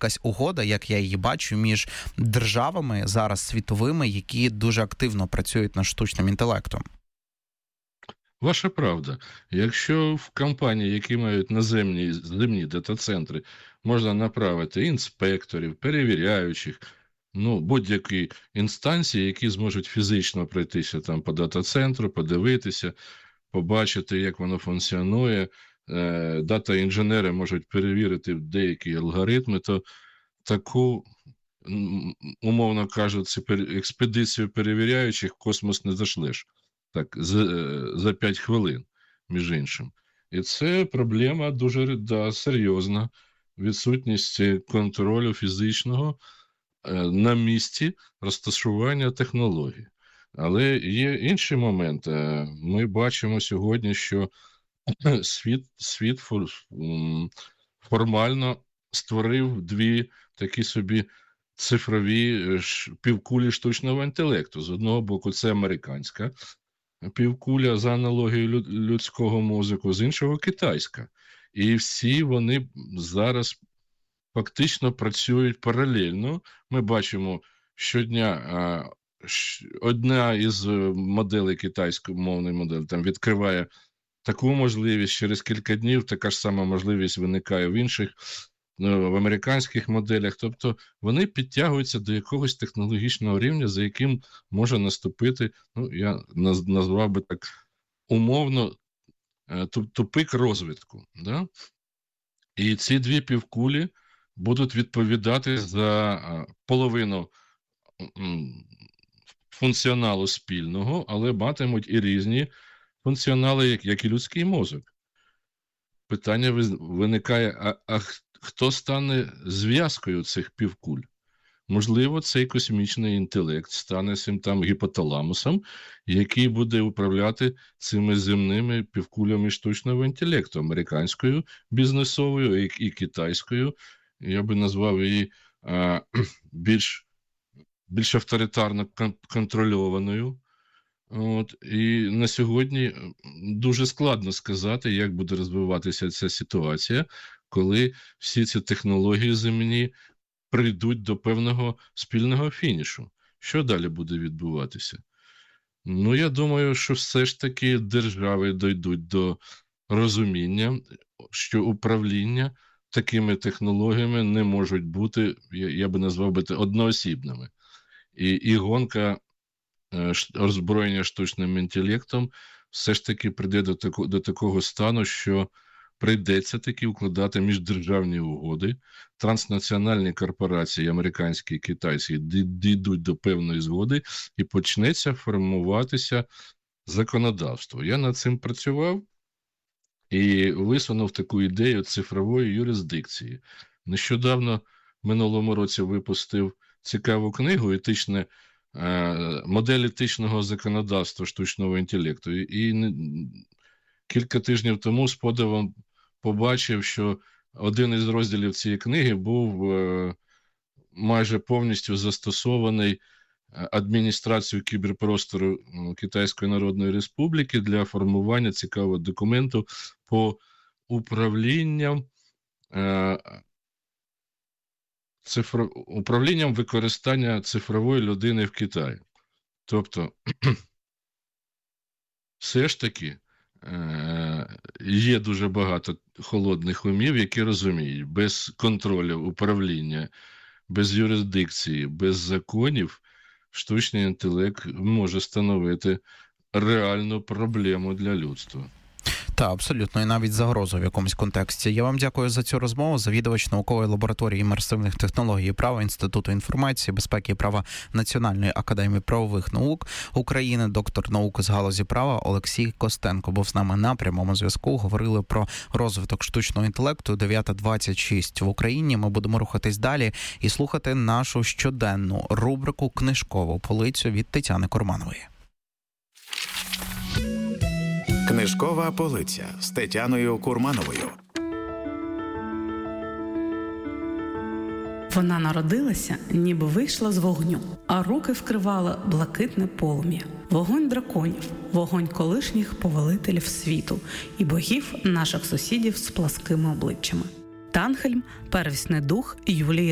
якась угода, як я її бачу, між державами зараз світовими, які дуже активно працюють над штучним інтелектом. Ваша правда. Якщо в компанії, які мають наземні земні дата-центри, можна направити інспекторів, перевіряючих, будь-які інстанції, які зможуть фізично пройтися там по дата-центру, подивитися, побачити, як воно функціонує, дата-інженери можуть перевірити деякі алгоритми, то таку, умовно кажучи, експедицію перевіряючих в космос не зашлеш. Так, за 5 хвилин, між іншим. І це проблема дуже серйозна. Відсутність контролю фізичного на місці розташування технологій. Але є інший момент. Ми бачимо сьогодні, що світ формально створив дві такі собі цифрові півкулі штучного інтелекту. З одного боку, це американська півкуля за аналогією людського мозку, з іншого китайська. І всі вони зараз фактично працюють паралельно. Ми бачимо щодня одна із моделей, китайської мовної моделі, там відкриває таку можливість, через кілька днів така ж сама можливість виникає в інших, в американських моделях. Тобто вони підтягуються до якогось технологічного рівня, за яким може наступити, я назвав би так умовно, тупик розвитку. Да? І ці дві півкулі будуть відповідати за половину функціоналу спільного, але матимуть і різні функціонали, як і людський мозок. Питання виникає, а хто стане зв'язкою цих півкуль? Можливо, цей космічний інтелект стане цим там гіпоталамусом, який буде управляти цими земними півкулями штучного інтелекту, американською бізнесовою і китайською. Я би назвав її більш авторитарно контрольованою. І на сьогодні дуже складно сказати, як буде розвиватися ця ситуація, коли всі ці технології земні прийдуть до певного спільного фінішу. Що далі буде відбуватися? Я думаю, що все ж таки держави дійдуть до розуміння, що управління такими технологіями не можуть бути, я би назвав би, одноосібними. І гонка озброєння штучним інтелектом все ж таки прийде до такого стану, що прийдеться таки укладати міждержавні угоди, транснаціональні корпорації, американські і китайські, дійдуть до певної згоди і почнеться формуватися законодавство. Я над цим працював і висунув таку ідею цифрової юрисдикції. Нещодавно, в минулому році, випустив цікаву книгу «Модель етичного законодавства штучного інтелекту». І кілька тижнів тому з подивом побачив, що один із розділів цієї книги був майже повністю застосований адміністрацією кіберпростору Китайської Народної Республіки для формування цікавого документу по управлінням використання цифрової людини в Китаї. Тобто, все ж таки, є дуже багато холодних умів, які розуміють, без контролю управління, без юрисдикції, без законів, штучний інтелект може становити реальну проблему для людства. Так, абсолютно, і навіть загрозу в якомусь контексті. Я вам дякую за цю розмову. Завідувач наукової лабораторії імерсивних технологій і права Інституту інформації, безпеки і права Національної академії правових наук України, доктор наук з галузі права Олексій Костенко був з нами на прямому зв'язку. Говорили про розвиток штучного інтелекту. 9:26 в Україні. Ми будемо рухатись далі і слухати нашу щоденну рубрику «Книжкову полицю» від Тетяни Курманової. Книжкова полиця з Тетяною Курмановою. Вона народилася, ніби вийшла з вогню, а руки вкривала блакитне полум'я. Вогонь драконів, вогонь колишніх повелителів світу і богів наших сусідів з пласкими обличчями. Танхельм – первісний дух Юлії